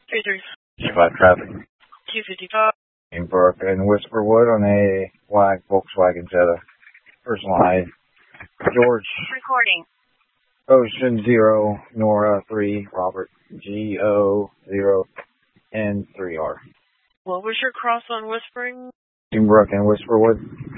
33. 55 traffic. 255. In Brook and Whisperwood on a black Volkswagen Jetta. Personalized. George. Recording. Ocean 0, Nora 3, Robert. GO 0, N 3R. What was your cross on Whispering? In Brook and Whisperwood.